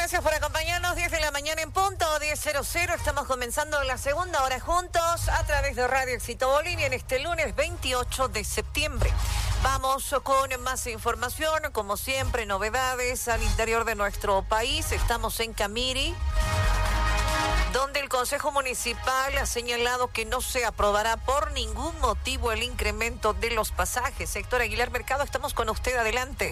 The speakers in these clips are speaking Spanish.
gracias por acompañarnos. 10 de la mañana en punto, 10:00. Estamos comenzando la segunda hora juntos a través de Radio Éxito Bolivia en este lunes 28 de septiembre. Vamos con más información, como siempre, novedades al interior de nuestro país. Estamos en Camiri, donde el Consejo Municipal ha señalado que no se aprobará por ningún motivo el incremento de los pasajes. Héctor Aguilar Mercado, estamos con usted, adelante.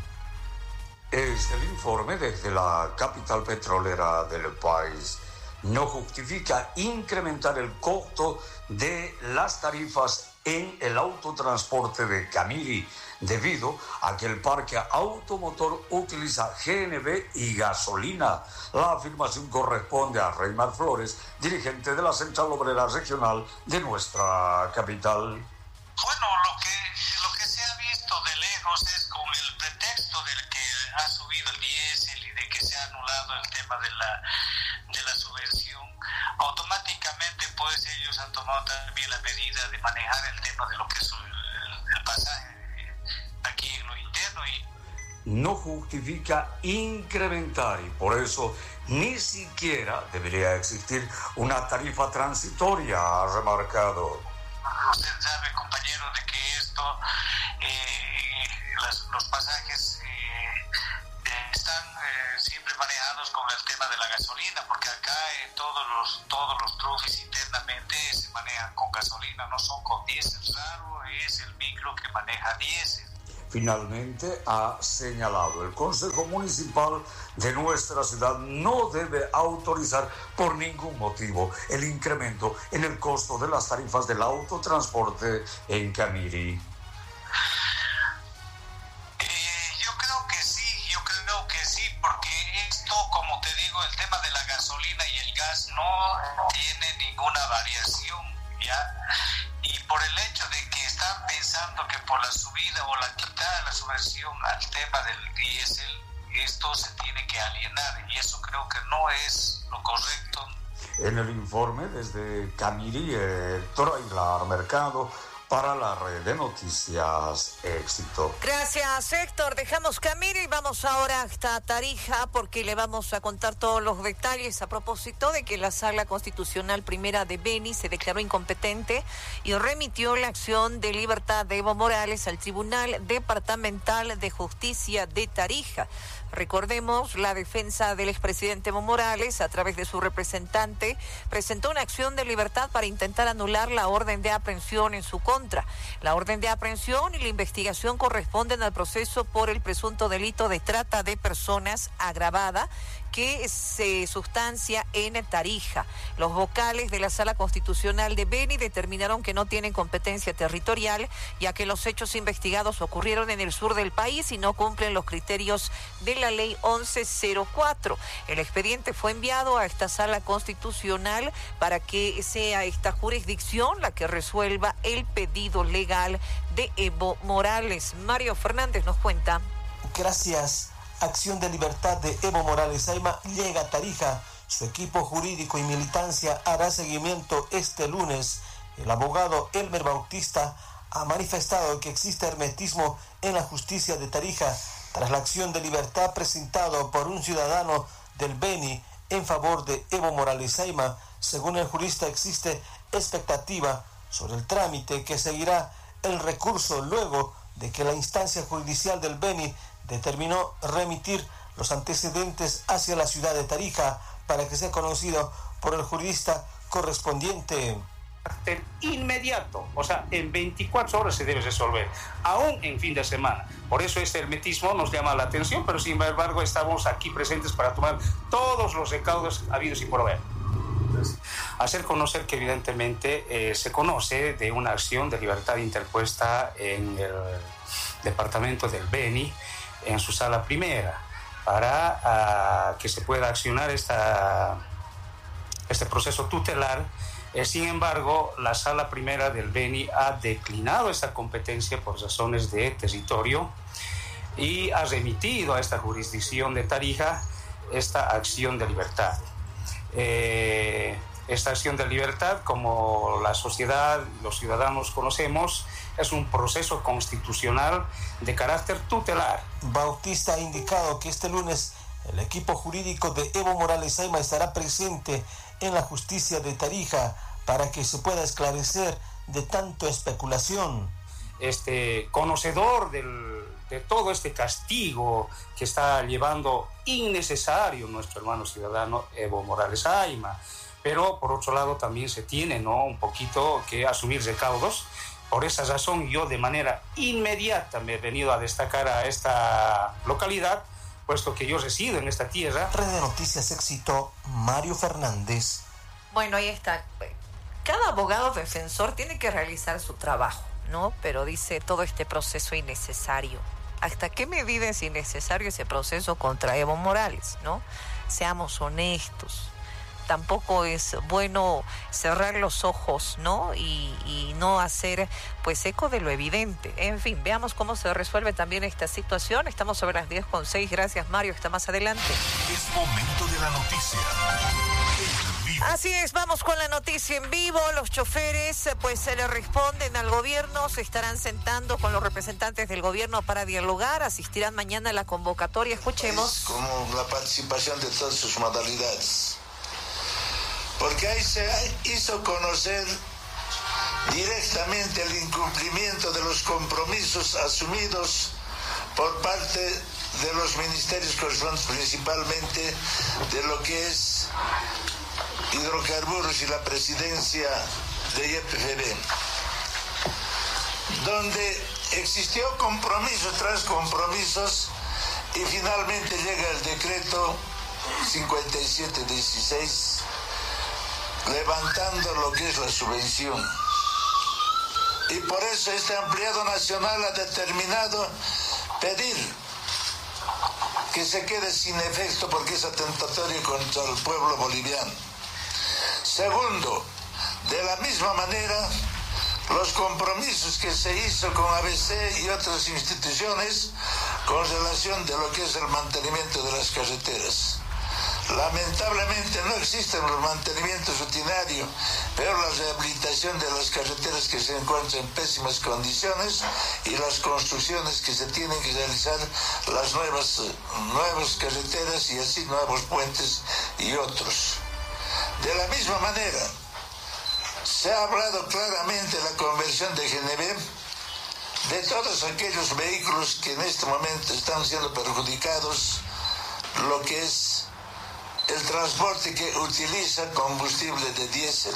Es el informe desde la capital petrolera del país. No justifica incrementar el costo de las tarifas en el autotransporte de Camiri, debido a que el parque automotor utiliza GNV y gasolina. La afirmación corresponde a Reymar Flores, dirigente de la Central Obrera Regional de nuestra capital. Bueno, lo que se ha visto de lejos es con el pretexto del que ha subido el diésel y de que se ha anulado el tema de la subvención. Automáticamente pues ellos han tomado también la medida de manejar el tema de lo que es el pasaje aquí en lo interno. No justifica incrementar y por eso ni siquiera debería existir una tarifa transitoria, ha remarcado. Usted sabe, compañero, de que esto, los pasajes están siempre manejados con el tema de la gasolina, porque acá todos los trufis internamente se manejan con gasolina, no son con diésel. Raro es el micro que maneja diésel. Finalmente, ha señalado el Consejo Municipal de nuestra ciudad no debe autorizar por ningún motivo el incremento en el costo de las tarifas del autotransporte en Camiri. Yo creo que sí, porque esto, como te digo, el tema de la gasolina y el gas no tiene ninguna variación, ¿ya? Y por el hecho de que están pensando que por la subida o la quitada de la subvención al tema del diésel, esto se tiene que alienar, y eso creo que no es lo correcto. En el informe desde Camiri, Héctor Aguilar Mercado, para la red de noticias Éxito. Gracias, Héctor. Dejamos Camiri y vamos ahora hasta Tarija porque le vamos a contar todos los detalles a propósito de que la Sala Constitucional Primera de Beni se declaró incompetente y remitió la acción de libertad de Evo Morales al Tribunal Departamental de Justicia de Tarija. Recordemos, la defensa del expresidente Evo Morales, a través de su representante, presentó una acción de libertad para intentar anular la orden de aprehensión en su contra. La orden de aprehensión y la investigación corresponden al proceso por el presunto delito de trata de personas agravada que se sustancia en Tarija. Los vocales de la Sala Constitucional de Beni determinaron que no tienen competencia territorial, ya que los hechos investigados ocurrieron en el sur del país y no cumplen los criterios de la Ley 1104. El expediente fue enviado a esta Sala Constitucional para que sea esta jurisdicción la que resuelva el pedido legal de Evo Morales. Mario Fernández nos cuenta. Gracias. Acción de libertad de Evo Morales Ayma llega a Tarija. Su equipo jurídico y militancia hará seguimiento este lunes. El abogado Elmer Bautista ha manifestado que existe hermetismo en la justicia de Tarija tras la acción de libertad presentado por un ciudadano del Beni en favor de Evo Morales Ayma. Según el jurista, existe expectativa sobre el trámite que seguirá el recurso luego de que la instancia judicial del Beni determinó remitir los antecedentes hacia la ciudad de Tarija para que sea conocido por el jurista correspondiente. Inmediato, o sea, en 24 horas se debe resolver, aún en fin de semana. Por eso este hermetismo nos llama la atención, pero sin embargo estamos aquí presentes para tomar todos los recaudos habidos y por haber. Hacer conocer que evidentemente se conoce de una acción de libertad interpuesta en el departamento del Beni, en su sala primera, para que se pueda accionar este proceso tutelar. Sin embargo, la sala primera del Beni ha declinado esta competencia por razones de territorio y ha remitido a esta jurisdicción de Tarija esta acción de libertad. Esta acción de libertad, como la sociedad y los ciudadanos conocemos, es un proceso constitucional de carácter tutelar. Bautista ha indicado que este lunes El equipo jurídico de Evo Morales Ayma estará presente en la justicia de Tarija para que se pueda esclarecer de tanto especulación. Conocedor de todo este castigo que está llevando innecesario nuestro hermano ciudadano Evo Morales Ayma. Pero por otro lado también se tiene, ¿no?, un poquito que asumir recaudos. Por esa razón yo de manera inmediata me he venido a destacar a esta localidad, puesto que yo resido en esta tierra. Red de Noticias Éxito, Mario Fernández. Bueno, ahí está. Cada abogado defensor tiene que realizar su trabajo, ¿no? Pero dice todo este proceso innecesario. ¿Hasta qué medida es innecesario ese proceso contra Evo Morales, ¿no? Seamos honestos. Tampoco es bueno cerrar los ojos, ¿no? Y no hacer, pues, eco de lo evidente. En fin, veamos cómo se resuelve también esta situación. Estamos sobre las 10:06. Gracias, Mario. Está más adelante. Es momento de la noticia. Así es, vamos con la noticia en vivo. Los choferes, pues, se le responden al gobierno. Se estarán sentando con los representantes del gobierno para dialogar. Asistirán mañana a la convocatoria. Escuchemos. Como la participación de todas sus modalidades. Porque ahí se hizo conocer directamente el incumplimiento de los compromisos asumidos por parte de los ministerios correspondientes, principalmente de lo que es hidrocarburos y la presidencia de YPFB, donde existió compromiso tras compromisos y finalmente llega el decreto 5716 levantando lo que es la subvención. Y por eso este ampliado nacional ha determinado pedir que se quede sin efecto porque es atentatorio contra el pueblo boliviano. Segundo, de la misma manera, los compromisos que se hizo con ABC y otras instituciones con relación de lo que es el mantenimiento de las carreteras. Lamentablemente no existen los mantenimientos rutinarios, pero la rehabilitación de las carreteras que se encuentran en pésimas condiciones y las construcciones que se tienen que realizar, las nuevas carreteras y así nuevos puentes y otros. De la misma manera, se ha hablado claramente de la conversión de GNB, de todos aquellos vehículos que en este momento están siendo perjudicados, lo que es el transporte que utiliza combustible de diésel.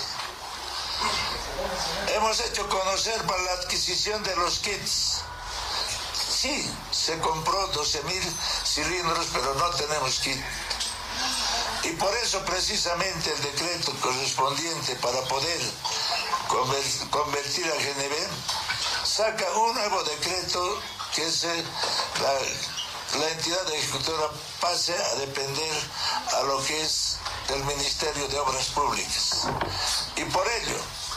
Hemos hecho conocer para la adquisición de los kits. Sí, se compró 12,000 cilindros, pero no tenemos kit. Y por eso precisamente el decreto correspondiente para poder convertir a GNB saca un nuevo decreto que es la entidad ejecutora pase a depender a lo que es del Ministerio de Obras Públicas. Y por ello,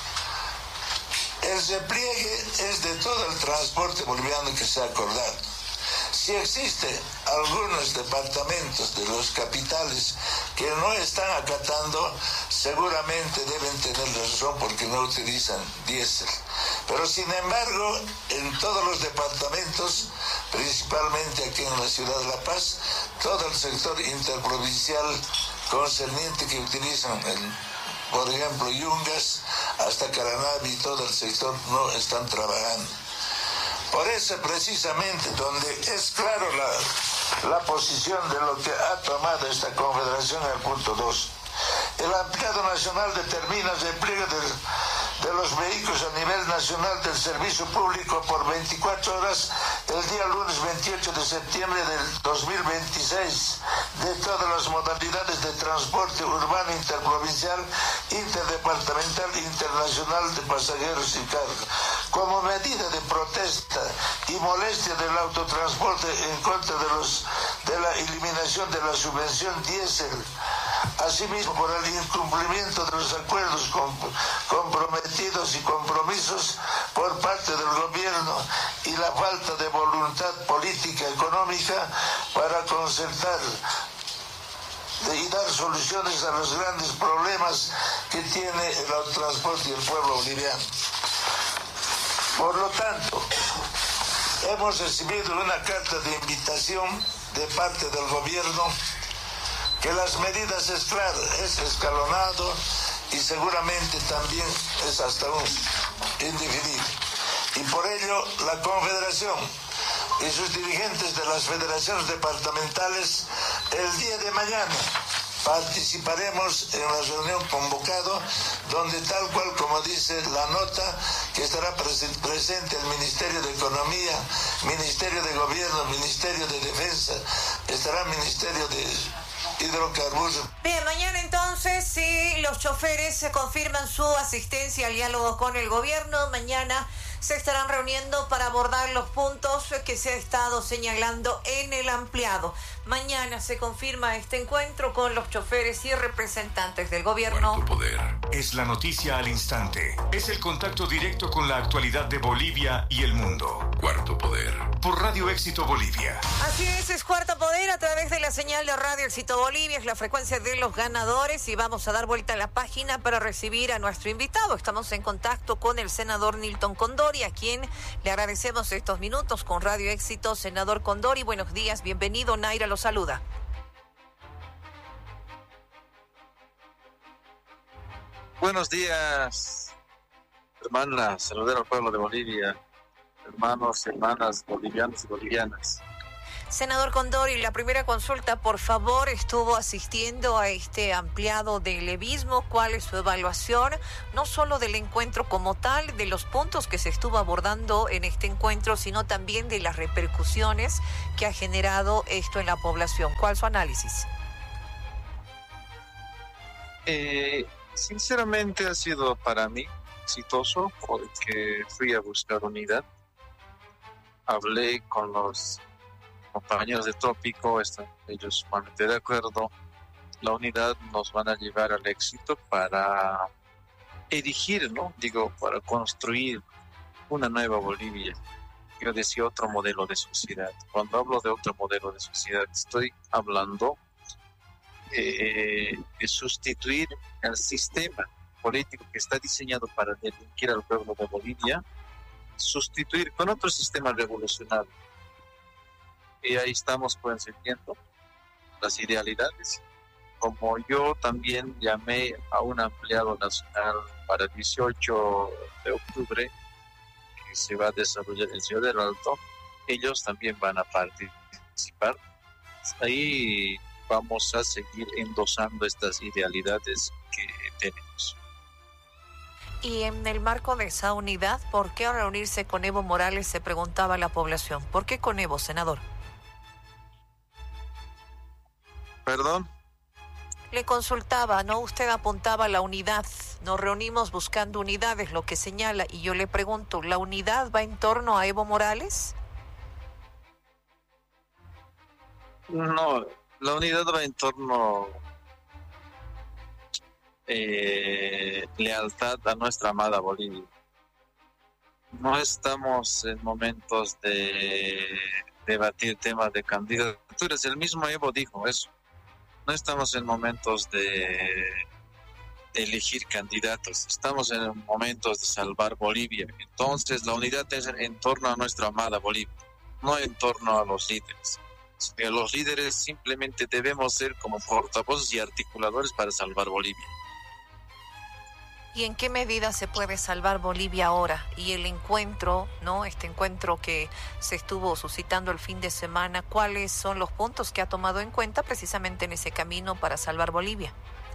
el repliegue es de todo el transporte boliviano que se ha acordado. Si existen algunos departamentos de los capitales que no están acatando, seguramente deben tener razón porque no utilizan diésel. Pero sin embargo, en todos los departamentos, principalmente aquí en la ciudad de La Paz, todo el sector interprovincial concerniente que utilizan, por ejemplo, Yungas, hasta Caranavi, todo el sector no están trabajando. Por eso precisamente donde es claro la posición de lo que ha tomado esta confederación en el punto 2. El ampliado nacional determina el despliegue de los vehículos a nivel nacional del servicio público por 24 horas el día lunes 28 de septiembre del 2026 de todas las modalidades de transporte urbano, interprovincial, interdepartamental, internacional de pasajeros y carga. Como medida de protesta y molestia del autotransporte en contra de la eliminación de la subvención diésel, asimismo por el incumplimiento de los acuerdos comprometidos y compromisos por parte del gobierno y la falta de voluntad política económica para concertar y dar soluciones a los grandes problemas que tiene el autotransporte y el pueblo boliviano. Por lo tanto, hemos recibido una carta de invitación de parte del gobierno que las medidas es claro, es escalonado y seguramente también es hasta un indefinido. Y por ello la Confederación y sus dirigentes de las federaciones departamentales el día de mañana participaremos en la reunión convocada donde tal cual como dice la nota que estará presente el Ministerio de Economía, Ministerio de Gobierno, Ministerio de Defensa, estará el Ministerio de Hidrocarburos. Bien, mañana entonces, si los choferes confirman su asistencia al diálogo con el gobierno, mañana se estarán reuniendo para abordar los puntos que se ha estado señalando en el ampliado. Mañana se confirma este encuentro con los choferes y representantes del gobierno. Cuarto Poder es la noticia al instante. Es el contacto directo con la actualidad de Bolivia y el mundo. Cuarto Poder por Radio Éxito Bolivia. Así es Cuarto Poder a través de la señal de Radio Éxito Bolivia. Es la frecuencia de los ganadores y vamos a dar vuelta a la página para recibir a nuestro invitado. Estamos en contacto con el senador Nilton Condori, a quien le agradecemos estos minutos con Radio Éxito. Senador Condori, buenos días, bienvenido. Naira lo saluda. Buenos días, hermanas, saludar al pueblo de Bolivia, hermanos, hermanas, bolivianos y bolivianas. Senador Condori, la primera consulta, por favor, estuvo asistiendo a este ampliado del levismo. ¿Cuál es su evaluación, no solo del encuentro como tal, de los puntos que se estuvo abordando en este encuentro, sino también de las repercusiones que ha generado esto en la población? ¿Cuál es su análisis? Sinceramente ha sido para mí exitoso porque fui a buscar unidad. Hablé con los compañeros de Trópico, ellos sumamente de acuerdo. La unidad nos van a llevar al éxito para erigir, ¿no? Para construir una nueva Bolivia. Yo decía otro modelo de sociedad. Cuando hablo de otro modelo de sociedad, estoy hablando de sustituir el sistema político que está diseñado para delinquir al pueblo de Bolivia, sustituir con otro sistema revolucionario. Y ahí estamos encendiendo las idealidades. Como yo también llamé a un ampliado nacional para el 18 de octubre, que se va a desarrollar en Ciudad del Alto, ellos también van a participar. Ahí vamos a seguir endosando estas idealidades que tenemos. Y en el marco de esa unidad, ¿por qué reunirse con Evo Morales?, se preguntaba la población. ¿Por qué con Evo, senador? ¿Perdón? Le consultaba, ¿no? Usted apuntaba a la unidad. Nos reunimos buscando unidad, es lo que señala. Y yo le pregunto, ¿la unidad va en torno a Evo Morales? No, la unidad va en torno lealtad a nuestra amada Bolivia. No estamos en momentos de debatir temas de candidaturas. El mismo Evo dijo eso. No estamos en momentos de elegir candidatos. Estamos en momentos de salvar Bolivia. Entonces la unidad es en torno a nuestra amada Bolivia, no en torno a los líderes. Los líderes simplemente debemos ser como portavoces y articuladores para salvar Bolivia. ¿Y en qué medida se puede salvar Bolivia ahora? Y el encuentro, ¿no? Este encuentro que se estuvo suscitando el fin de semana, ¿cuáles son los puntos que ha tomado en cuenta precisamente en ese camino para salvar Bolivia?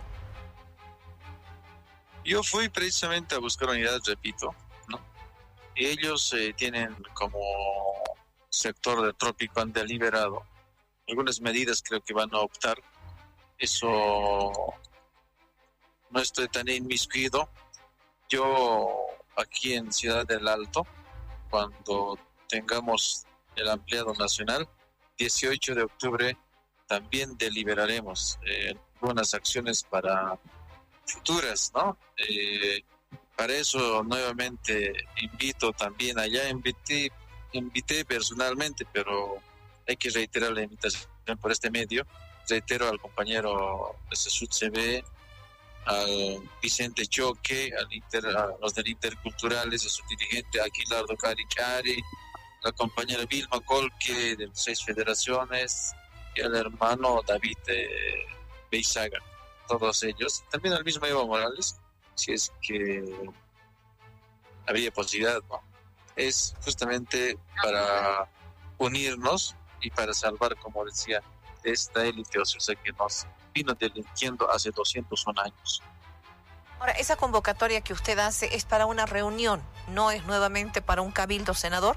Yo fui precisamente a buscar unidad, repito, ¿no? Y ellos tienen como sector de Trópico, han deliberado algunas medidas, creo que van a optar. Eso no estoy tan inmiscuido. Yo aquí en Ciudad del Alto, cuando tengamos el ampliado nacional, 18 de octubre, también deliberaremos algunas acciones para futuras, ¿no? Para eso nuevamente invito también, allá invité personalmente, pero hay que reiterar la invitación por este medio. Reitero al compañero de SUTCB, al Vicente Choque, a los del Interculturales, a su dirigente Aguilardo Cari, la compañera Vilma Colque de las 6 federaciones y al hermano David Beizaga, todos ellos, también el mismo Evo Morales, si es que había posibilidad, ¿no? Es justamente para unirnos y para salvar, como decía, esta élite ociosa que nos vino delinquiendo hace 201 años. Ahora, esa convocatoria que usted hace es para una reunión, ¿no es nuevamente para un cabildo, senador?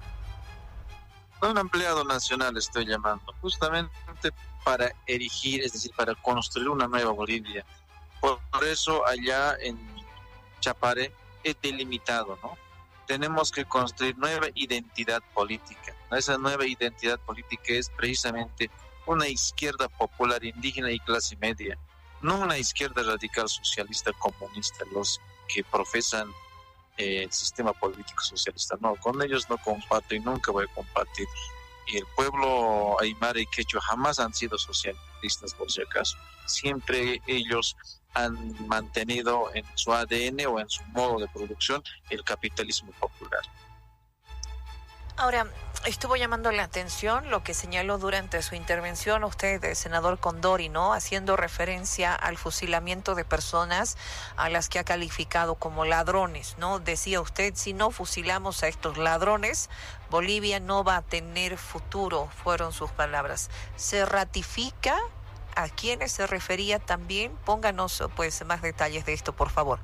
Un empleado nacional estoy llamando, justamente para erigir, es decir, para construir una nueva Bolivia. Por eso allá en Chapare he delimitado, ¿no? Tenemos que construir nueva identidad política. Esa nueva identidad política es precisamente una izquierda popular indígena y clase media, no una izquierda radical socialista comunista, los que profesan el sistema político socialista. No, con ellos no comparto y nunca voy a compartir. Y el pueblo aymara y quechua jamás han sido socialistas, por si acaso. Siempre ellos han mantenido en su ADN o en su modo de producción el capitalismo popular. Ahora, estuvo llamando la atención lo que señaló durante su intervención usted, senador Condori, ¿no? Haciendo referencia al fusilamiento de personas a las que ha calificado como ladrones, ¿no? Decía usted, si no fusilamos a estos ladrones, Bolivia no va a tener futuro, fueron sus palabras. ¿Se ratifica? ¿A quiénes se refería también? Pónganos pues más detalles de esto, por favor.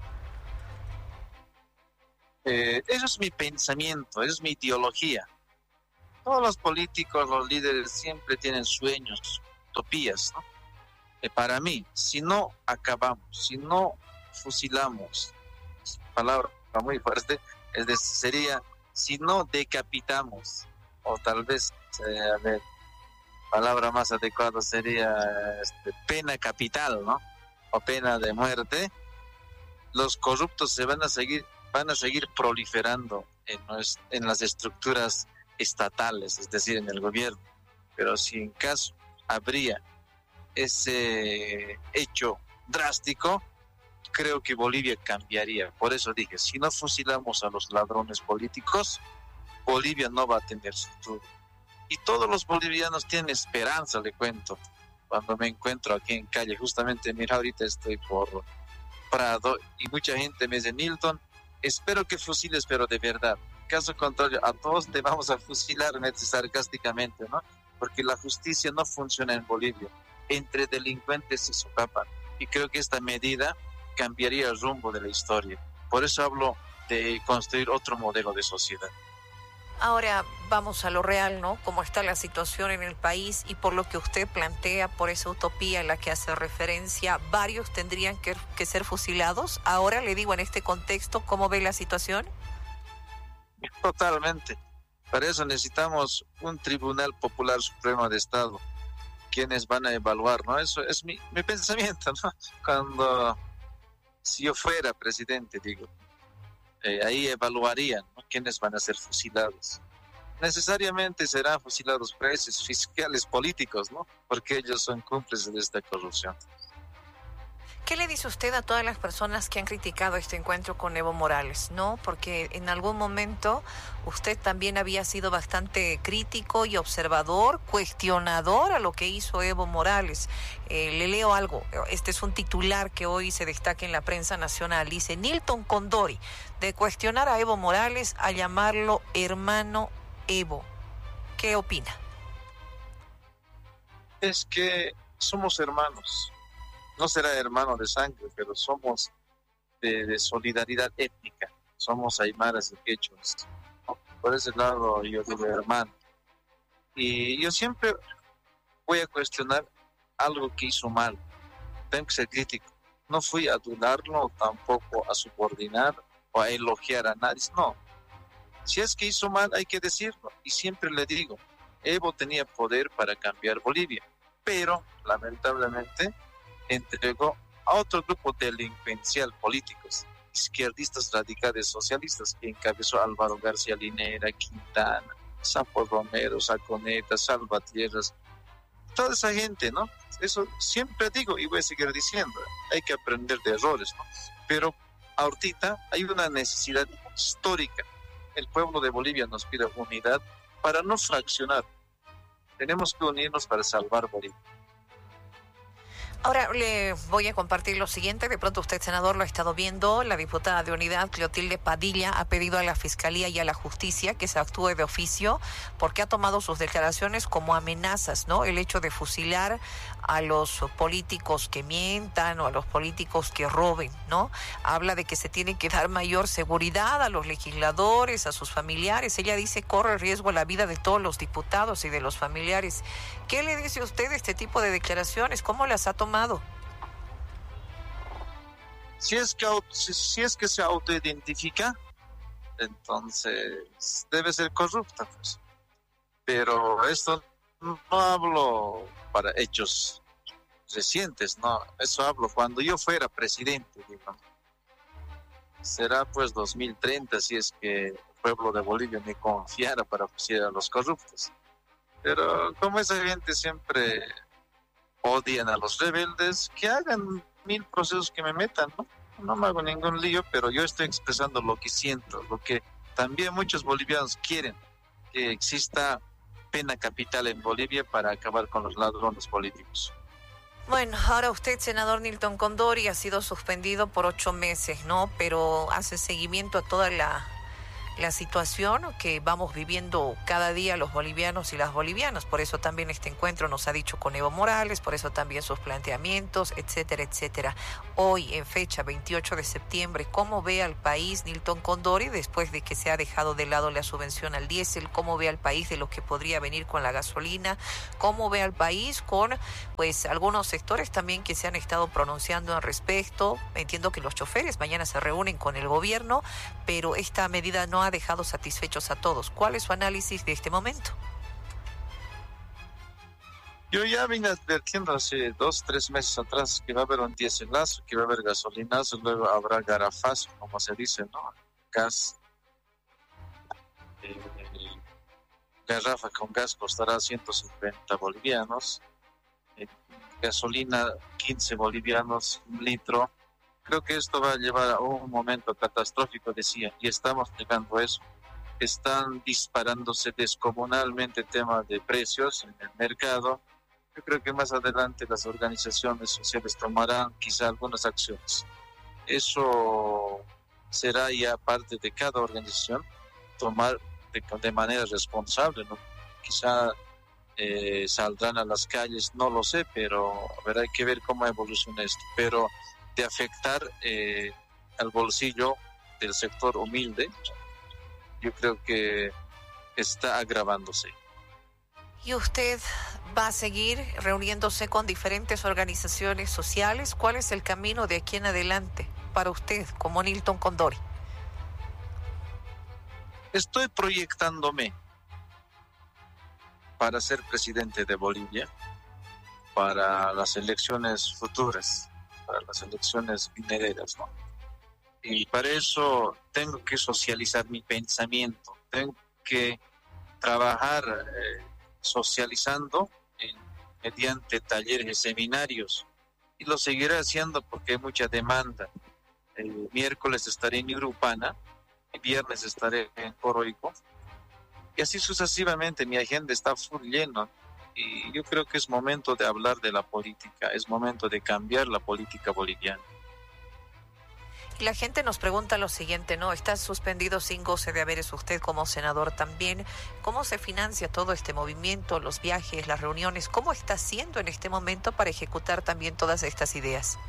Eso es mi pensamiento, eso es mi ideología. Todos los políticos, los líderes siempre tienen sueños, utopías, ¿no? Para mí, si no acabamos, si no fusilamos, palabra muy fuerte, es decir, sería si no decapitamos, o tal vez, palabra más adecuada sería pena capital, ¿no? O pena de muerte. Los corruptos van a seguir proliferando en las estructuras estatales, es decir, en el gobierno. Pero si en caso habría ese hecho drástico, creo que Bolivia cambiaría. Por eso dije, si no fusilamos a los ladrones políticos, Bolivia no va a tener futuro. Y todos los bolivianos tienen esperanza, le cuento. Cuando me encuentro aquí en calle, justamente, mira, ahorita estoy por Prado y mucha gente me dice, Milton, espero que fusiles, pero de verdad. Caso contrario, a todos te vamos a fusilar, sarcásticamente, ¿no? Porque la justicia no funciona en Bolivia. Entre delincuentes se socapan. Y creo que esta medida cambiaría el rumbo de la historia. Por eso hablo de construir otro modelo de sociedad. Ahora vamos a lo real, ¿no? Cómo está la situación en el país y por lo que usted plantea, por esa utopía en la que hace referencia, varios tendrían que ser fusilados. Ahora le digo en este contexto, ¿cómo ve la situación? Totalmente. Para eso necesitamos un Tribunal Popular Supremo de Estado, quienes van a evaluar, ¿no? Eso es mi pensamiento, ¿no? Si yo fuera presidente, digo, ahí evaluarían, ¿no?, quiénes van a ser fusilados. Necesariamente serán fusilados jueces, fiscales, políticos, ¿no? Porque ellos son cómplices de esta corrupción. ¿Qué le dice usted a todas las personas que han criticado este encuentro con Evo Morales, no? Porque en algún momento usted también había sido bastante crítico y observador, cuestionador a lo que hizo Evo Morales. Le leo algo. Este es un titular que hoy se destaca en la prensa nacional. Dice, Nilton Condori, de cuestionar a Evo Morales a llamarlo hermano Evo. ¿Qué opina? Es que somos hermanos. No será hermano de sangre, pero somos de solidaridad étnica. Somos aymaras y quechuas. Por ese lado yo digo hermano. Y yo siempre voy a cuestionar algo que hizo mal. Tengo que ser crítico. No fui a adularlo, tampoco a subordinar o a elogiar a nadie. No. Si es que hizo mal, hay que decirlo. Y siempre le digo, Evo tenía poder para cambiar Bolivia, pero lamentablemente entregó a otro grupo delincuencial políticos, izquierdistas radicales socialistas, que encabezó Álvaro García Linera, Quintana, Sampo Romero, Saconeta, Salvatierras, toda esa gente, ¿no? Eso siempre digo y voy a seguir diciendo, hay que aprender de errores, ¿no? Pero ahorita hay una necesidad histórica. El pueblo de Bolivia nos pide unidad para no fraccionar. Tenemos que unirnos para salvar Bolivia. Ahora le voy a compartir lo siguiente. De pronto usted, senador, lo ha estado viendo. La diputada de Unidad, Clotilde Padilla, ha pedido a la Fiscalía y a la Justicia que se actúe de oficio porque ha tomado sus declaraciones como amenazas, ¿no? El hecho de fusilar a los políticos que mientan o a los políticos que roben, ¿no? Habla de que se tiene que dar mayor seguridad a los legisladores, a sus familiares. Ella dice corre riesgo la vida de todos los diputados y de los familiares. ¿Qué le dice usted de este tipo de declaraciones? ¿Cómo las ha tomado? Si es que se autoidentifica, entonces debe ser corrupta, pues. Pero esto no hablo para hechos recientes, no. Eso hablo cuando yo fuera presidente, digamos. Será pues 2030 si es que el pueblo de Bolivia me confiara para fusilar a los corruptos. Pero como esa gente siempre odian a los rebeldes, que hagan 1000 procesos que me metan, ¿no? No me hago ningún lío, pero yo estoy expresando lo que siento, lo que también muchos bolivianos quieren, que exista pena capital en Bolivia para acabar con los ladrones políticos. Bueno, ahora usted, senador Nilton Condori, ha sido suspendido por 8 meses, ¿no? Pero hace seguimiento a toda la situación que vamos viviendo cada día los bolivianos y las bolivianas. Por eso también este encuentro nos ha dicho con Evo Morales, por eso también sus planteamientos, etcétera, etcétera. Hoy, en fecha 28 de septiembre, ¿cómo ve al país Nilton Condori después de que se ha dejado de lado la subvención al diésel? ¿Cómo ve al país de lo que podría venir con la gasolina? ¿Cómo ve al país con pues algunos sectores también que se han estado pronunciando al respecto? Entiendo que los choferes mañana se reúnen con el gobierno, pero esta medida no ha dejado satisfechos a todos. ¿Cuál es su análisis de este momento? Yo ya vine advirtiendo hace 2-3 meses atrás que va a haber un diéselazo, que va a haber gasolinazo, luego habrá garafazo, como se dice, ¿no? Gas. Garrafa con gas costará 150 bolivianos. Gasolina, 15 bolivianos, un litro. Creo que esto va a llevar a un momento catastrófico, decía, y estamos llegando a eso. Están disparándose descomunalmente temas de precios en el mercado. Yo creo que más adelante las organizaciones sociales tomarán quizá algunas acciones. Eso será ya parte de cada organización tomar de manera responsable, ¿no? Quizá saldrán a las calles, no lo sé, pero habrá que ver cómo evoluciona esto. Pero de afectar al bolsillo del sector humilde, yo creo que está agravándose. ¿Y usted va a seguir reuniéndose con diferentes organizaciones sociales? ¿Cuál es el camino de aquí en adelante para usted como Nilton Condori? Estoy proyectándome para ser presidente de Bolivia, para las elecciones futuras, para las elecciones venideras, ¿no? Y para eso tengo que socializar mi pensamiento, tengo que trabajar socializando mediante talleres y seminarios, y lo seguiré haciendo porque hay mucha demanda. El miércoles estaré en Irupana, el viernes estaré en Coroico, y así sucesivamente. Mi agenda está full lleno, y yo creo que es momento de hablar de la política, es momento de cambiar la política boliviana. Y la gente nos pregunta lo siguiente, ¿no? Está suspendido sin goce de haberes usted como senador también. ¿Cómo se financia todo este movimiento, los viajes, las reuniones? ¿Cómo está haciendo en este momento para ejecutar también todas estas ideas?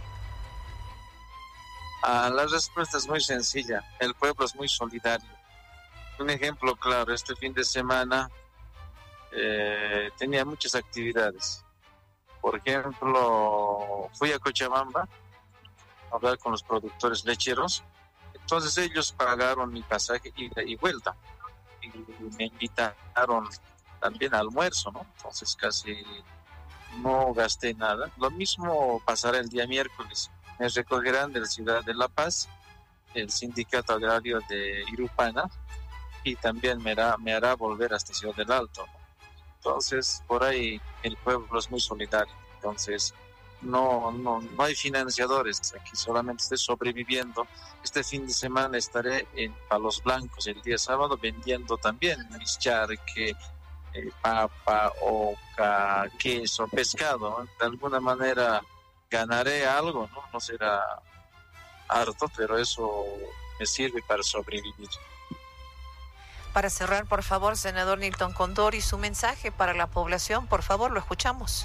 La respuesta es muy sencilla. El pueblo es muy solidario. Un ejemplo claro, este fin de semana tenía muchas actividades. Por ejemplo, fui a Cochabamba a hablar con los productores lecheros. Entonces ellos pagaron mi pasaje ida y vuelta. Y me invitaron también al almuerzo, ¿no? Entonces casi no gasté nada. Lo mismo pasará el día miércoles. Me recogerán de la ciudad de La Paz, el sindicato agrario de Irupana, y también me hará volver hasta Ciudad del Alto, ¿no? Entonces, por ahí el pueblo es muy solidario. Entonces, no hay financiadores, aquí solamente estoy sobreviviendo. Este fin de semana estaré en Palos Blancos el día sábado vendiendo también mis charque, papa, oca, queso, pescado. De alguna manera ganaré algo, ¿no? No será harto, pero eso me sirve para sobrevivir. Para cerrar, por favor, senador Nilton Condori, su mensaje para la población, por favor, lo escuchamos.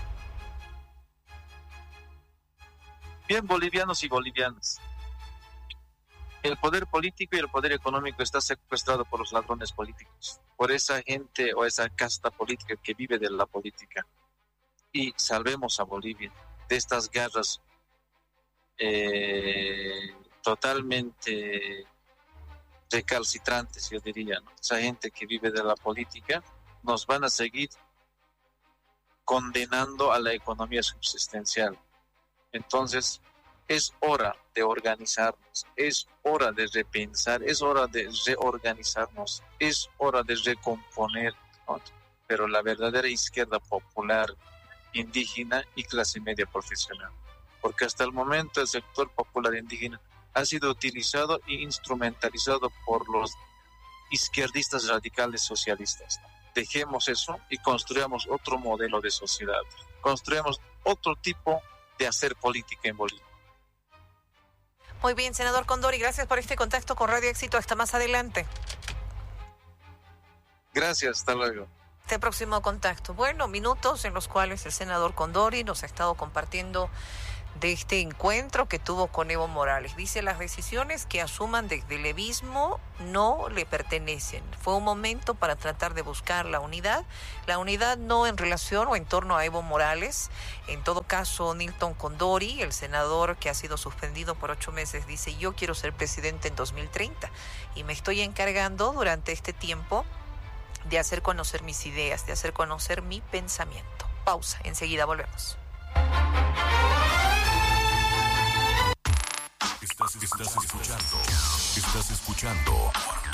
Bien, bolivianos y bolivianas. El poder político y el poder económico está secuestrado por los ladrones políticos, por esa gente o esa casta política que vive de la política. Y salvemos a Bolivia de estas guerras totalmente recalcitrantes, yo diría, ¿no? Esa gente que vive de la política nos van a seguir condenando a la economía subsistencial. Entonces, es hora de organizarnos, es hora de repensar, es hora de reorganizarnos, es hora de recomponer, ¿no? Pero la verdadera izquierda popular, indígena y clase media profesional. Porque hasta el momento el sector popular indígena ha sido utilizado e instrumentalizado por los izquierdistas radicales socialistas. Dejemos eso y construyamos otro modelo de sociedad. Construyamos otro tipo de hacer política en Bolivia. Muy bien, senador Condori, gracias por este contacto con Radio Éxito. Hasta más adelante. Gracias, hasta luego. Este próximo contacto. Bueno, minutos en los cuales el senador Condori nos ha estado compartiendo de este encuentro que tuvo con Evo Morales. Dice, las decisiones que asuman desde el levismo no le pertenecen. Fue un momento para tratar de buscar la unidad no en relación o en torno a Evo Morales. En todo caso, Nilton Condori, el senador que ha sido suspendido por 8 meses, dice, yo quiero ser presidente en 2030 y me estoy encargando durante este tiempo de hacer conocer mis ideas, de hacer conocer mi pensamiento. Pausa, enseguida volvemos. Estás escuchando